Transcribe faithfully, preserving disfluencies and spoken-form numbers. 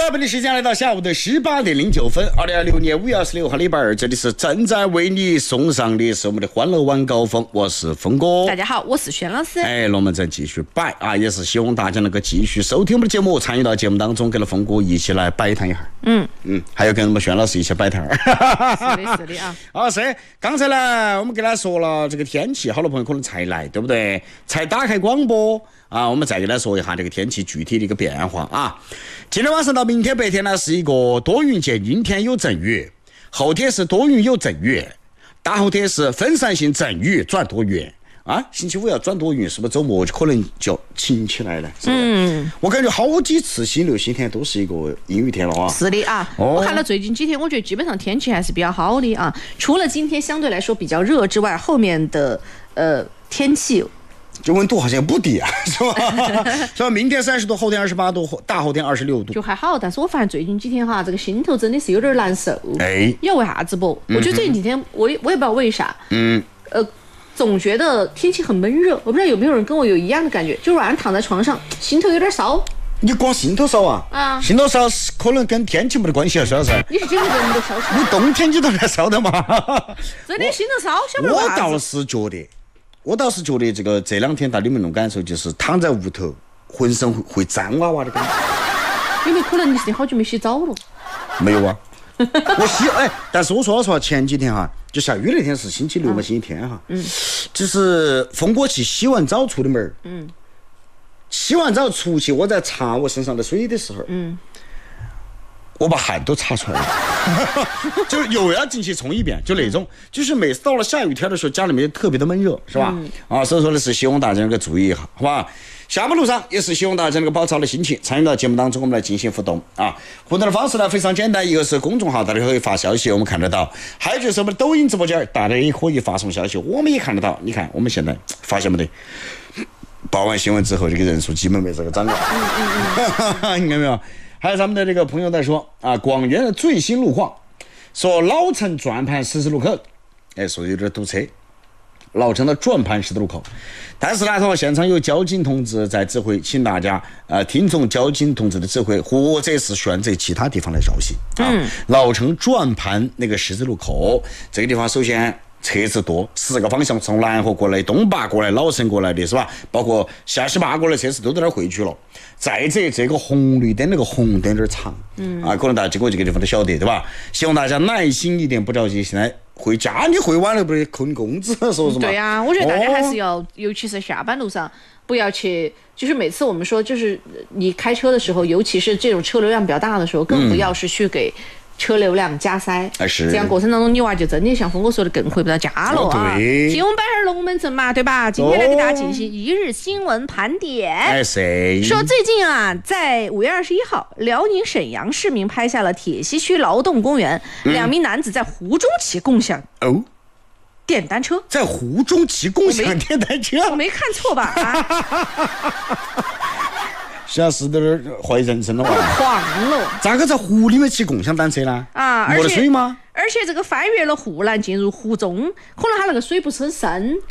了，本地时间来到下午的十八点零九分，二零二六年五月二十六号礼拜二，这里是正在为你送上的是我们的欢乐晚高峰，我是峰哥。 大家好，我是轩老师。 哎，龙门阵继续摆啊，也是希望大家能够继续收听我们的节目，参与到节目当中，跟了峰哥一起来摆摊一下。嗯嗯，还有跟我们轩老师一起摆摊。 是的，是的啊。 啊，是。刚才呢，我们跟他说了这个天气，好多朋友可能才来，对不对？才打开广播。啊，我们再给大家说一下这个天气具体的一个变化啊。今天晚上到明天白天呢，是一个多云见阴天有阵雨，后天是多云有阵雨，大后天是分散性阵雨转多云啊。星期五要转多云，是不是周末就可能就晴起来了？是不是？嗯，我感觉好几次星六星天都是一个阴雨天了啊。 是的啊，哦、我看了最近几天，我觉得基本上天气还是比较好的啊。除了今天相对来说比较热之外，后面的呃天气。 就温度好像不低啊，是吧？是吧？明天三十度，后天二十八度，大后天二十六度， 就还好。但是我发现最近几天哈，这个心头真的是有点难受。哎，你知道为啥子不？嗯、我觉得最近几天，我我也不知道为啥。嗯。呃，总觉得天气很闷热，我不知道有没有人跟我有一样的感觉，就晚上躺在床上，心头有点烧。 你光心头烧啊？啊，心头烧可能跟天气没得关系啊，是不是？ 你是真的跟你都烧起来？ 你冬天你都在烧的嘛？ 真的心头烧，晓不得？ 我倒是觉得。我倒是觉得这个这两天大家有没有那种感受，就是躺在屋头，浑身会会脏哇哇的感觉。 有没有可能你是好久没洗澡了？ 没有啊，我洗哎，但是我说老实话，前几天哈，就下雨那天是星期六嘛，嗯、星期天哈，嗯，就是风过去洗完澡出的门，嗯，洗完澡出去，我在擦我身上的水的时候，嗯。我把汗都擦出来了，就又要进去冲一遍，就那种，就是每次到了下雨天的时候，家里面特别的闷热，是吧？嗯、啊，所以说呢是希望大家能够注意一下，好吧？下班路上也是希望大家能够保持好的心情，参与到节目当中，我们来进行互动啊。互动的方式呢非常简单，一个是公众号，大家可以发消息，我们看得到；还有就是我们的抖音直播间，大家也可以发送消息，我们也看得到。你看，我们现在发现没得？报完新闻之后，这个人数基本没这个涨了，嗯嗯嗯、你看没有？还有咱们的这个朋友在说啊，广元的最新路况，说老城转盘十字路口，哎，说有点堵车。老城的转盘十字路口，但是呢，说现场有交警同志在指挥，请大家呃听从交警同志的指挥，或者是选择其他地方来绕行啊。嗯、老城转盘那个十字路口这个地方，首先。车子多，四个方向从南河过来、东坝过来、老城过来的是吧？包括下西坝过来车子都在那儿汇聚了。再者，这个红绿灯那个红灯有点长，嗯啊，可能大家经过这个地方都晓得，对吧？希望大家耐心一点，不着急。现在回家你回晚了，不是扣你工资，说是吗？ 对呀、啊，我觉得大家还是要，哦、尤其是下班路上，不要去。就是每次我们说，就是你开车的时候，尤其是这种车流量比较大的时候，更不要是去给。车流量加塞，这样过程当中你娃就真的像峰哥说的更回不到家了啊！听我们摆点龙门阵嘛，对吧？今天来给大家进行一日新闻盘点。 哎，谁说最近啊，在五月二十一号，辽宁沈阳市民拍下了铁西区劳动公园、嗯、两名男子在湖中骑共享哦电单车， 在湖中骑共享电单车， 我没看错吧？啊像是点怀疑人生了哇！ 慌了， 咋个在湖里面骑共享单车呢？ 啊， 没得水吗？ 而且这个翻越了护栏进入湖中，可能它那个水不是很深，